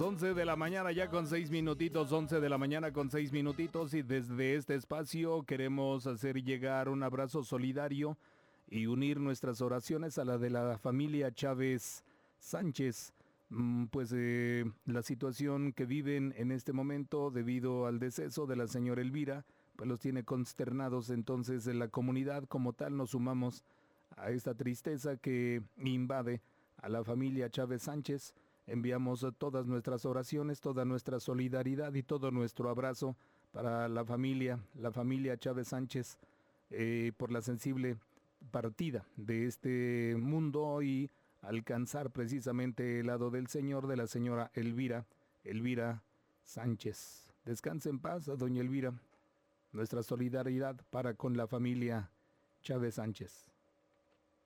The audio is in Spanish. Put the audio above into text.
11 de la mañana ya con 6 minutitos, 11 de la mañana con 6 minutitos, y desde este espacio queremos hacer llegar un abrazo solidario y unir nuestras oraciones a la de la familia Chávez Sánchez. Pues la situación que viven en este momento debido al deceso de la señora Elvira, pues los tiene consternados. Entonces en la comunidad como tal nos sumamos a esta tristeza que invade a la familia Chávez Sánchez. Enviamos todas nuestras oraciones, toda nuestra solidaridad y todo nuestro abrazo para la familia Chávez Sánchez, por la sensible partida de este mundo y alcanzar precisamente el lado del Señor de la señora Elvira Sánchez. Descanse en paz, doña Elvira. Nuestra solidaridad para con la familia Chávez Sánchez.